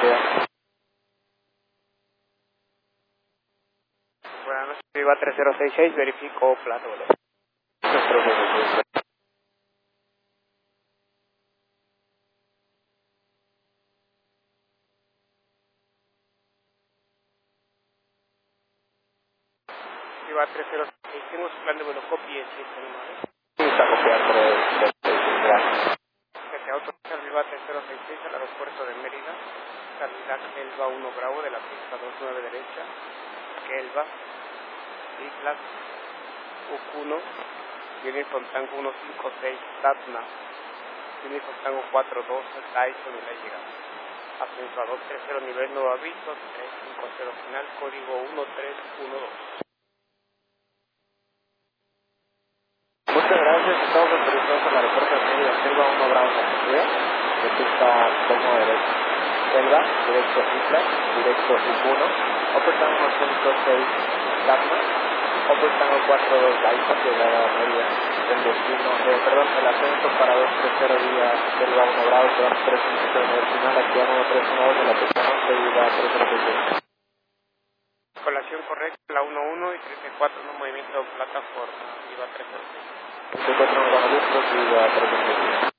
Mérida. Buenas noches, Viva 3066, verifico plato. 3066. Viva 3066, tengo su plan de vuelo, copie si está animado. Está copiando el gracias. Desde Auto Viva 3066 al aeropuerto de Mérida, salida Elba 1 Bravo de la pista 29 derecha, Elba, Islas, U1, Uniform Tango 156, Tatna, Uniform Tango 42, Tyson y la llegada. Ascenso a 230, nivel nuevo aviso, 350 final, código 1312. Muchas gracias, estamos autorizados al aeropuerto de Mérida, Selva 1 Bravo Santander, de pista 29 derecha. Selva, directo Islas, directo U1, Upper Tango 156, Tatna, Upper Tango 42, Tyson, llegada a Mérida, el destino, el ascenso para 230 días, Selva 1 Bravo, 350 nivel final, activando 131 de la pista 11 y la 336. Colación correcta, la 11 y 34 no movimiento de plataforma, Viva 306. 34 grados y la 336.